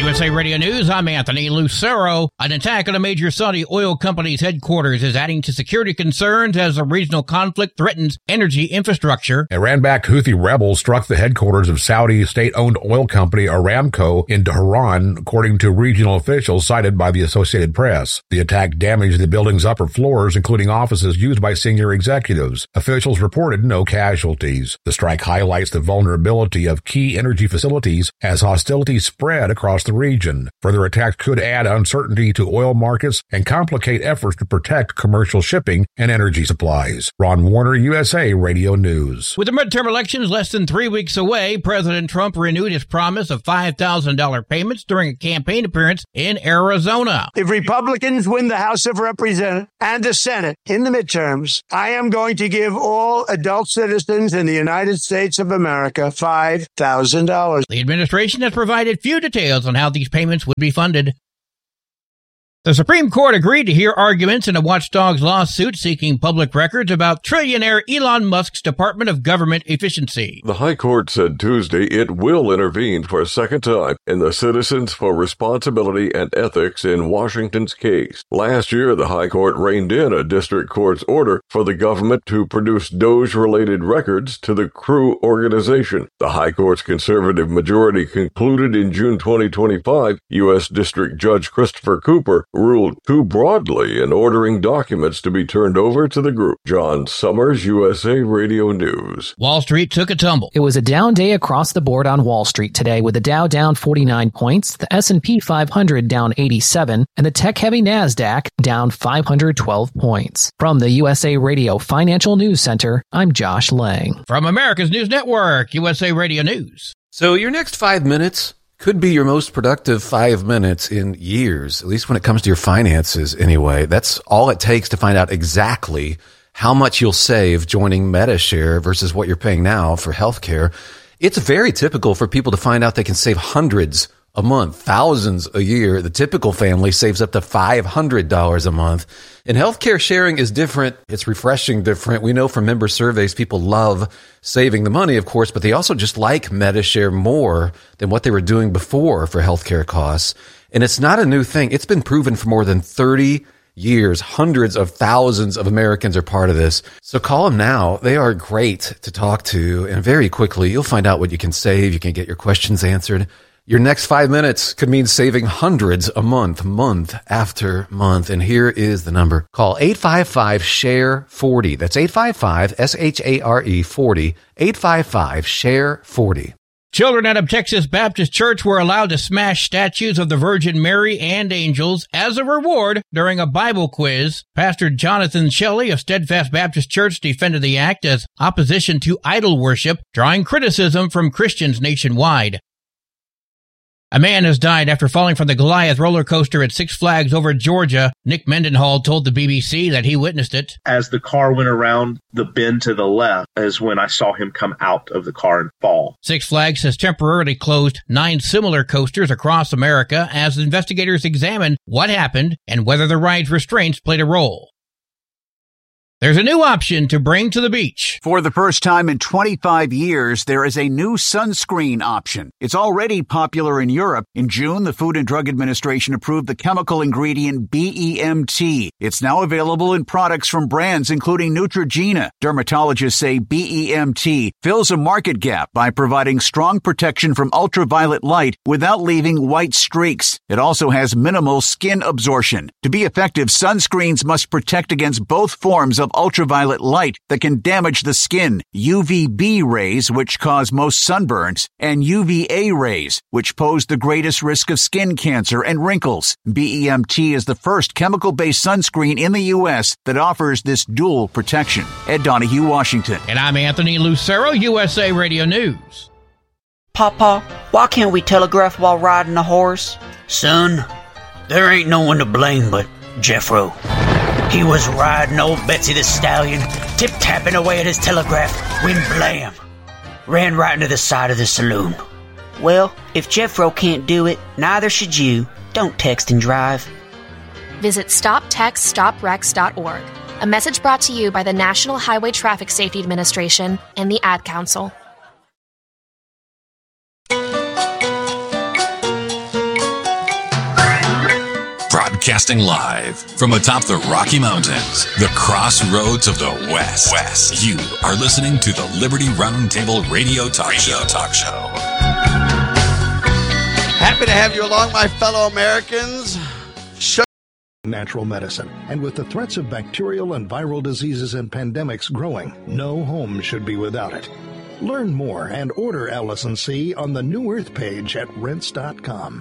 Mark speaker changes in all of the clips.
Speaker 1: USA Radio News, I'm Anthony Lucero. An attack on a major Saudi oil company's headquarters is adding to security concerns as the regional conflict threatens energy infrastructure.
Speaker 2: Iran-backed Houthi rebels struck the headquarters of Saudi state-owned oil company Aramco in Tehran, according to regional officials cited by the Associated Press. The attack damaged the building's upper floors, including offices used by senior executives. Officials reported no casualties. The strike highlights the vulnerability of key energy facilities as hostilities spread across the region. Further attacks could add uncertainty to oil markets and complicate efforts to protect commercial shipping and energy supplies. Ron Warner, USA Radio News.
Speaker 1: With the midterm elections less than 3 weeks away, President Trump renewed his promise of $5,000 payments during a campaign appearance in Arizona.
Speaker 3: If Republicans win the House of Representatives and the Senate in the midterms, I am going to give all adult citizens in the United States of America $5,000.
Speaker 1: The administration has provided few details on how these payments would be funded. The Supreme Court agreed to hear arguments in a watchdog's lawsuit seeking public records about trillionaire Elon Musk's Department of Government Efficiency.
Speaker 4: The High Court said Tuesday it will intervene for a second time in the Citizens for Responsibility and Ethics in Washington's case. Last year, the High Court reined in a district court's order for the government to produce Doge-related records to the Crew organization. The High Court's conservative majority concluded in June 2025, U.S. District Judge Christopher Cooper ruled too broadly in ordering documents to be turned over to the group. John Summers, USA Radio News.
Speaker 1: Wall Street took a tumble.
Speaker 5: It was a down day across the board on Wall Street today, with the Dow down 49 points, the S&P 500 down 87, and the tech-heavy NASDAQ down 512 points. From the USA Radio Financial News Center, I'm Josh Lang.
Speaker 1: From America's News Network, USA Radio News.
Speaker 6: So your next 5 minutes could be your most productive 5 minutes in years, at least when it comes to your finances anyway. That's all it takes to find out exactly how much you'll save joining Medi-Share versus what you're paying now for healthcare. It's very typical for people to find out they can save hundreds a month, thousands a year. The typical family saves up to $500 a month. And healthcare sharing is different. It's refreshing different. We know from member surveys, people love saving the money, of course, but they also just like Medi-Share more than what they were doing before for healthcare costs. And it's not a new thing. It's been proven for more than 30 years. Hundreds of thousands of Americans are part of this. So call them now. They are great to talk to. And very quickly, you'll find out what you can save. You can get your questions answered. Your next 5 minutes could mean saving hundreds a month, month after month. And here is the number. Call 855-SHARE-40. That's 855-SHARE-40. 855-SHARE-40.
Speaker 1: Children out of Texas Baptist Church were allowed to smash statues of the Virgin Mary and angels as a reward during a Bible quiz. Pastor Jonathan Shelley of Steadfast Baptist Church defended the act as opposition to idol worship, drawing criticism from Christians nationwide. A man has died after falling from the Goliath roller coaster at Six Flags over Georgia. Nick Mendenhall told the BBC that he witnessed it.
Speaker 7: As the car went around the bend to the left is when I saw him come out of the car and fall.
Speaker 1: Six Flags has temporarily closed 9 similar coasters across America as investigators examine what happened and whether the ride's restraints played a role. There's a new option to bring to the beach.
Speaker 8: For the first time in 25 years, there is a new sunscreen option. It's already popular in Europe. In June, the Food and Drug Administration approved the chemical ingredient BEMT. It's now available in products from brands including Neutrogena. Dermatologists say BEMT fills a market gap by providing strong protection from ultraviolet light without leaving white streaks. It also has minimal skin absorption. To be effective, sunscreens must protect against both forms of ultraviolet light that can damage the skin, UVB rays, which cause most sunburns, and UVA rays, which pose the greatest risk of skin cancer and wrinkles. BEMT is the first chemical-based sunscreen in the U.S. that offers this dual protection. Ed Donahue, Washington.
Speaker 1: And I'm Anthony Lucero, USA Radio News.
Speaker 9: Papa, why can't we telegraph while riding a horse?
Speaker 10: Son, there ain't no one to blame but Jeffro. He was riding old Betsy the Stallion, tip-tapping away at his telegraph, when blam! Ran right into the side of the saloon.
Speaker 9: Well, if Jeffro can't do it, neither should you. Don't text and drive.
Speaker 11: Visit StopTextStopWrecks.org. A message brought to you by the National Highway Traffic Safety Administration and the Ad Council.
Speaker 12: Broadcasting live from atop the Rocky Mountains, the crossroads of the West. You are listening to the Liberty Roundtable Radio Talk Show.
Speaker 13: Happy to have you along, my fellow Americans.
Speaker 14: Natural medicine. And with the threats of bacterial and viral diseases and pandemics growing, no home should be without it. Learn more and order LS&C on the New Earth page at rense.com.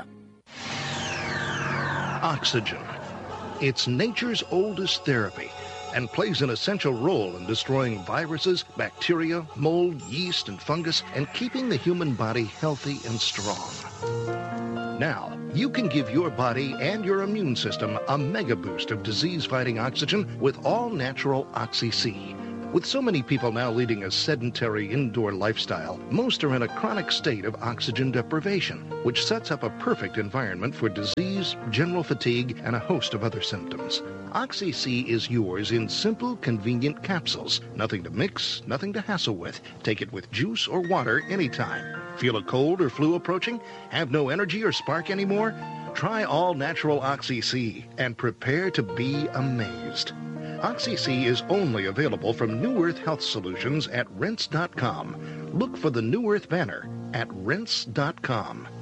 Speaker 14: Oxygen. It's nature's oldest therapy and plays an essential role in destroying viruses, bacteria, mold, yeast, and fungus, and keeping the human body healthy and strong. Now, you can give your body and your immune system a mega boost of disease-fighting oxygen with all-natural Oxy-C. With so many people now leading a sedentary indoor lifestyle, most are in a chronic state of oxygen deprivation, which sets up a perfect environment for disease, general fatigue, and a host of other symptoms. Oxy-C is yours in simple, convenient capsules. Nothing to mix, nothing to hassle with. Take it with juice or water anytime. Feel a cold or flu approaching? Have no energy or spark anymore? Try all-natural Oxy-C and prepare to be amazed. Oxy-C is only available from New Earth Health Solutions at rense.com. Look for the New Earth banner at rense.com.